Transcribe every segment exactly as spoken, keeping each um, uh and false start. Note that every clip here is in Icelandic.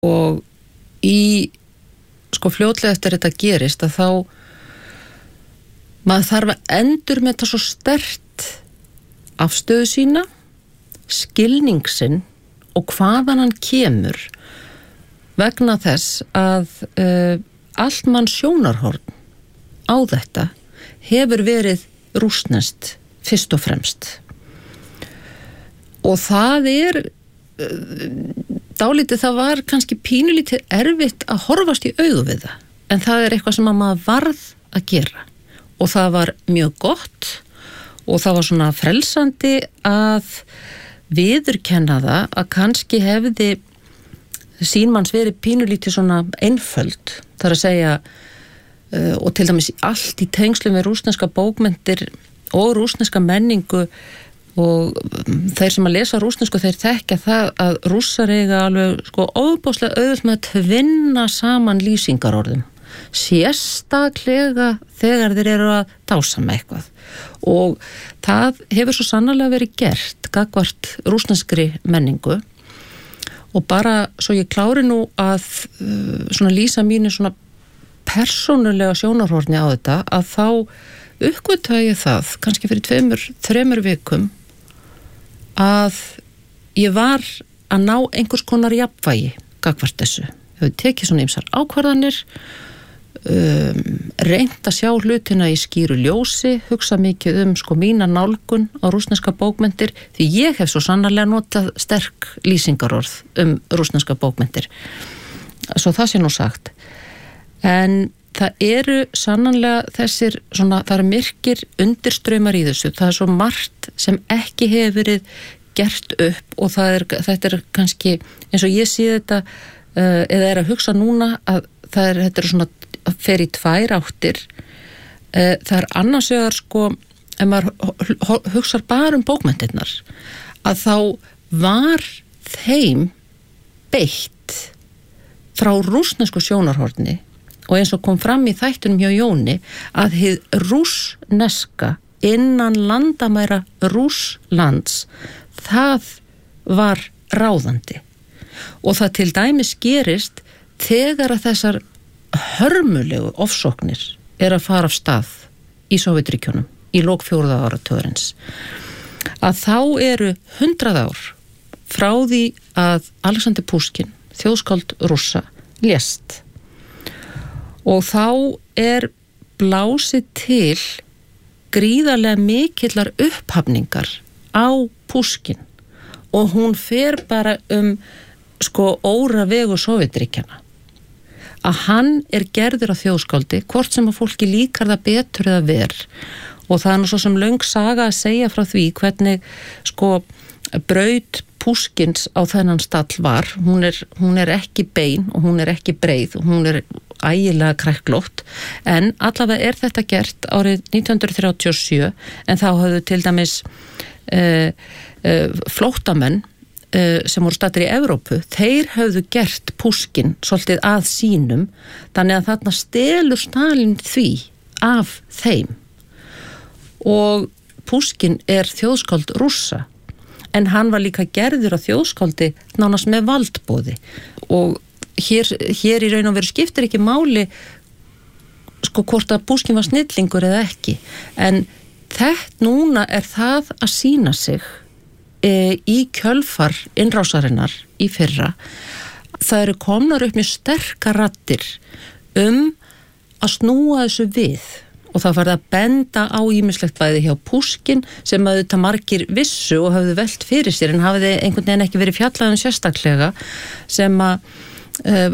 og í sko fljótlega eftir þetta gerist að þá maður þarf að endur með þetta svo sterkt afstöðu sína, skilning sinn og hvaðan hann kemur vegna þess að uh, allt mann sjónarhorn á þetta hefur verið rússneskt fyrst og fremst. Og það er uh, dálítið, það var kannski pínulítið erfitt að horfast í augu við það, en það er eitthvað sem að maður varð að gera og það var mjög gott og það var svona frelsandi að viðurkenna það að kannski hefði sýnmanns verið pínulítið svona einföld, þar að segja uh, og til dæmis allt í tengslum við rússneska bókmenntir og rússneska menningu og þeir sem að lesa rússnesku þeir þekkja það að rússar eiga alveg sko óbáslega auðvitað með að tvinna saman lýsingarorðum sérstaklega þegar þeir eru að dásama eitthvað og það hefur svo sannarlega verið gert gagnvart rússneskri menningu og bara svo ég klári nú að uh, svona lýsa mínu svona persónulega sjónarhorni á þetta að þá uppgötvaði ég það kannski fyrir tveimur, þremur vikum að ég var að ná einhvers konar jafnvægi gagnvart þessu. Ég hef tekið svona ýmsar ákvarðanir um, reynt að sjá hlutina í skýru ljósi, hugsa mikið um sko mína nálgun á rússneska bókmenntir því ég hef svo sannarlega notað sterk lýsingarorð um rússneska bókmenntir. Svo það sé nú sagt. En það eru sannanlega þessir svona, það eru myrkir undirstraumar í þessu, það er svo margt sem ekki hefur verið gert upp og það er, þetta er kannski eins og ég sé þetta uh, eða er að hugsa núna að það er, þetta er svona að fer í tvær áttir uh, það er annars vegar sko ef maður hugsar bara um bókmenntirnar að þá var þeim beitt frá rússnesku sjónarhorni og eins og kom fram í þættunum hjá Jóni að hið rússneska innan landamæra Rússlands það var ráðandi og það til dæmis gerist þegar að þessar hörmulegu ofsóknir er að fara af stað í Sovétríkjunum í lok fjórða áratugurins að þá eru hundrað ár frá því að Alexander Pushkin, þjóðskáld Rússa, lést og þá er blásið til gríðarlega mikillar upphafningar á Pushkin og hún fer bara um sko óra vegu Sovétríkjanna að hann er gerður af þjóðskáldi hvort sem að fólki líkar það betur eða verr og það er nú svo sem löng saga að segja frá því hvernig sko braut Pushkins á þennan stall var, hún er, hún er ekki bein og hún er ekki breið og hún er ægilega kræklótt en allavega er þetta gert árið nítján hundruð þrjátíu og sjö en þá höfðu til dæmis uh, uh, flóttamenn uh, sem voru staddir í Evrópu þeir höfðu gert Pushkin svolítið að sínum þannig að þarna stelur Stalin því af þeim og Pushkin er þjóðskáld Rússa en hann var líka gerður af þjóðskáldi nánast með valdboði og hér, hér í raun og veru skiptir ekki máli sko hvort að Pushkin var snillingur eða ekki en þetta núna er það að sýna sig e, í kjölfar innrásarinnar í fyrra það eru komnar upp mjög sterkar raddir um að snúa þessu við og það farið að benda á ýmislegt bæði hjá Pushkin sem að þetta margir vissu og hafði velt fyrir sér en hafði einhvern veginn ekki verið fjallað um sérstaklega sem að uh,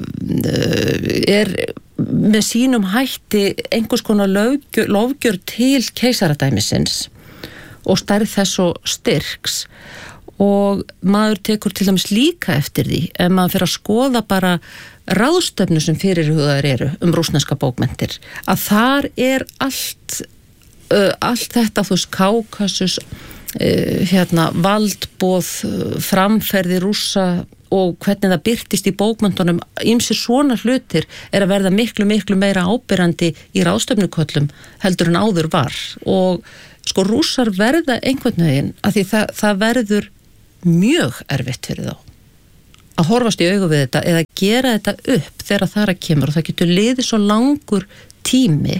er með sínum hætti einhvers konar lofgjör, lofgjör til keisaradæmisins og stærð þess og styrks og maður tekur til dæmis líka eftir því ef maður fyrir að skoða bara ráðstöfnu sem fyrirhugaðar eru um rússneska bókmenntir að þar er allt uh, allt þetta þú veist Kákasus uh, hérna valdboð uh, framferði Rússa og hvernig það birtist í bókmenntunum ýmsir svona hlutir er að verða miklu miklu meira áberandi í ráðstöfnuköllum heldur en áður var og sko Rússar verða einhvern veginn að því það, það verður mjög erfitt fyrir þá að horfast í augu við þetta eða gera þetta upp þegar það er að kemur og það getur liðið svo langur tími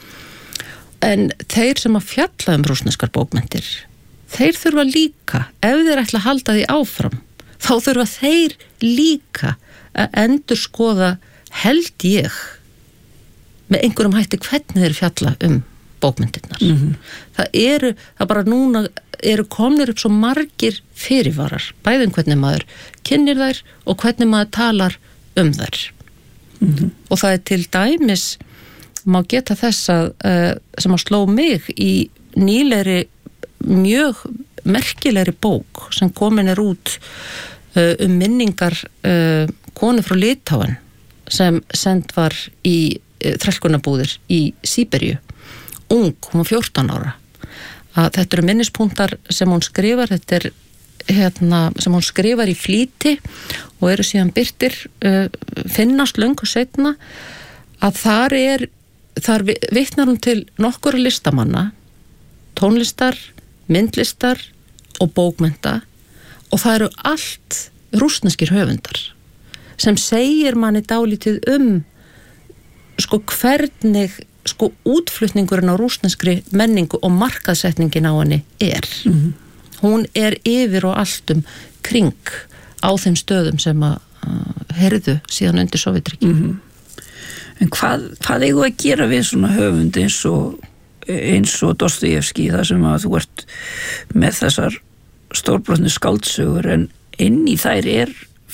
en þeir sem að fjalla um rússneskar bókmenntir þeir þurfa líka, ef þeir ætla að halda því áfram þá þurfa þeir líka að endurskoða held ég með einhverjum hætti hvernig þeir fjalla um bókmyndirnar. Mm-hmm. Það eru, það bara núna eru komnir upp svo margir fyrirvarar, bæðum hvernig maður kynnir þær og hvernig maður talar um þær. Mm-hmm. Og það er til dæmis, má geta þess að uh, sem að sló mig í nýlegri mjög merkilegri bók sem komin er út uh, um minningar uh, konu frá Litáen sem send var í uh, þrælkunabúðir í Síberíu. Ung, hún var fjórtán ára. Að þetta eru minnispunktar sem hún skrifar, þetta er hérna, sem hún skrifar í flýti og eru síðan birtir uh, finnast löngu seinna að þar er, þar vitnar hún til nokkur listamanna, tónlistar, myndlistar og bókmennta og það eru allt rússneskir höfundar sem segir manni dálítið um sko hvernig sko útflutningurinn á rússneskri menningu og markaðsetningin á henni er. Mm-hmm. Hún er yfir og allt um kring á þeim stöðum sem að uh, herðu síðan undir Sovétríkin. Mm-hmm. En hvað, hvað eigum að gera við svona höfund eins og eins og Dostojevskí þar sem að þú ert með þessar stórbrotnu skáldsögur en inn í þær er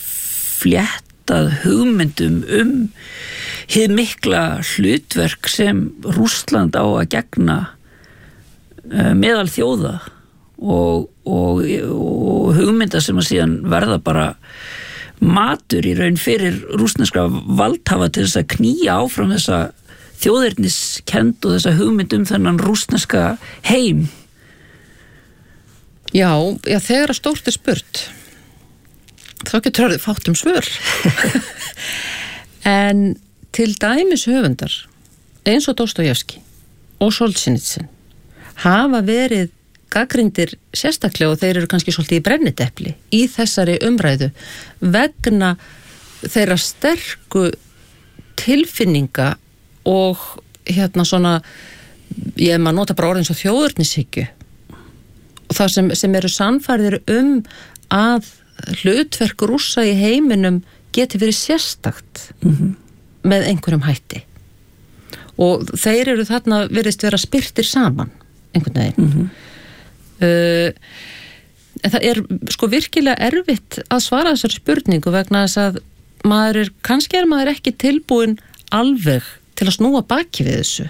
fléttað hugmyndum um hið mikla hlutverk sem Rússland á að gegna uh, meðal þjóða og, og, og hugmynda sem að síðan verða bara matur í raun fyrir rússneska valdhafa til þess að knýja áfram þessa þjóðerniskend og þessa hugmynd um þennan rússneska heim. Já, já þegar að stórt er spurt þá getur það fátt um svör. En til dæmis höfundar eins og Dostojevskí og Solzhenitsyn hafa verið gagnrýndir sérstaklega og þeir eru kannski svolítið í brennidepli í þessari umræðu vegna þeirra sterku tilfinninga og hérna svona ég maður nota bara orðin svo þjóðurnishyggju og það sem, sem eru sannfærðir um að hlutverk Rússa í heiminum geti verið sérstakt mm-hmm. með einhverjum hætti og þeir eru þarna virðist vera spyrtir saman einhvern veginn mm-hmm. uh, en það er sko virkilega erfitt að svara þessari spurningu vegna þess að maður er, kannski er maður ekki tilbúin alveg til að snúa baki við þessu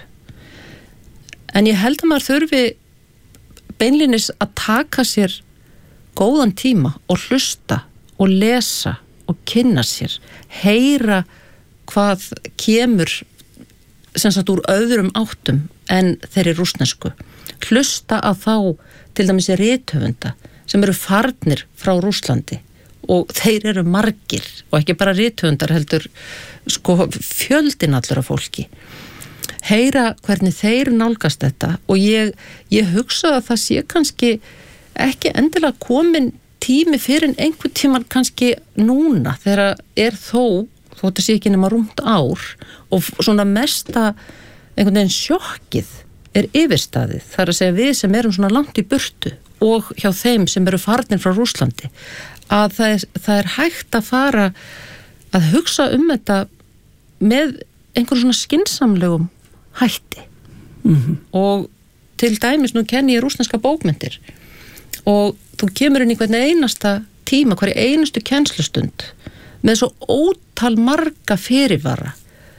en ég held að maður þurfi beinlinis að taka sér góðan tíma og hlusta og lesa og kynna sér heyra hvað kemur sem sagt úr öðrum áttum en þeirri rússnesku hlusta að þá til dæmis í rithöfunda sem eru farnir frá Rússlandi og þeir eru margir og ekki bara rithöfundar heldur sko fjöldin allur af fólki heyra hvernig þeir nálgast þetta og ég, ég hugsa að það sé kannski ekki endilega komin tími fyrir en einhver tíman kannski núna þegar er þó þó þetta sé ekki nema rúmt ár og svona mesta einhvern veginn sjokkið er yfirstaðið þar að segja við sem erum svona langt í burtu og hjá þeim sem eru farnir frá Rússlandi að það er, það er hægt að fara að hugsa um þetta með einhverjum svona skynsamlegum hætti mm-hmm. og til dæmis nú kenni ég rússneska bókmyndir og þú kemur inn í hvern einasta tíma, hverju einustu kennslustund með svo ótal marga fyrirvara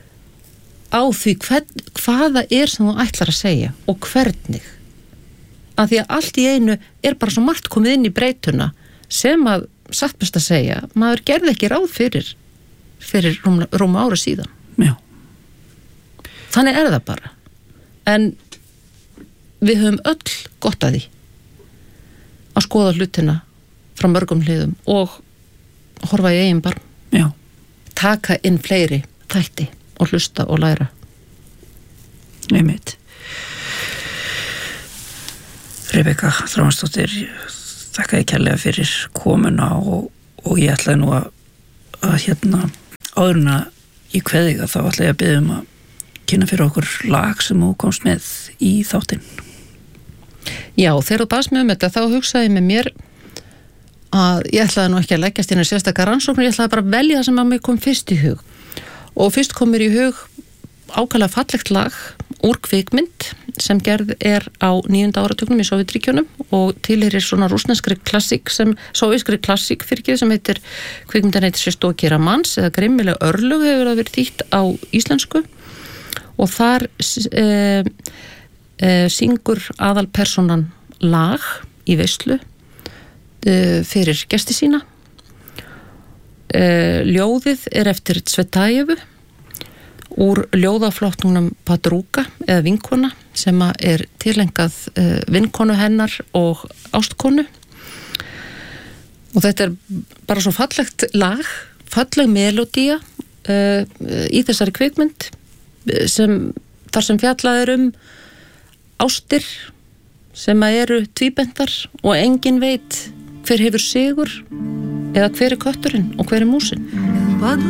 á því hvern, hvaða er sem þú ætlar að segja og hvernig að því að allt í einu er bara svo margt komið inn í breytuna sem að satt best að segja, maður gerði ekki ráð fyrir fyrir rúma, rúma ára síðan. Já. Þannig er það bara. En við höfum öll gott að því að skoða hlutina frá mörgum hliðum og horfa í eigin barm. Já. Taka inn fleiri þætti og hlusta og læra. Einmitt. Rebekka Þráinsdóttir, þakka ég kærlega fyrir komuna og, og ég ætlaði nú að að hérna áðurna í kveðiga þá ætla ég að biðja um að kynna fyrir okkur lag sem þú komst með í þáttinn. Já, þegar þú baðst mig um þetta þá hugsaði ég með mér að ég ætlaði nú ekki að leggjast inn í sérstakar rannsóknir, ég ætlaði bara að velja það sem að mig kom fyrst í hug. Og fyrst kom mér í hug ákaflega fallegt lag úr kvikmynd sem gerð er á níunda áratugnum í Sovétríkjunum og tilheyrir svona rússneskri klassík sem, sovéskri klassík fyrir ekki sem heitir, kvikmyndan heitir Žestoký romans eða Grimmileg örlög hefur það verið þýtt á íslensku og þar e, e, syngur aðalpersonan lag í veislu e, fyrir gesti sína. E, ljóðið er eftir Tsvetajevu úr ljóðaflokkunum Padruga eða vinkona sem er tilengað uh, vinkonu hennar og ástkonu og þetta er bara svo fallegt lag, falleg melódía uh, í þessari kvikmynd sem, þar sem fjallað er um ástir sem eru tvíbentar og enginn veit hver hefur sigur eða hver er kötturinn og hver er músin.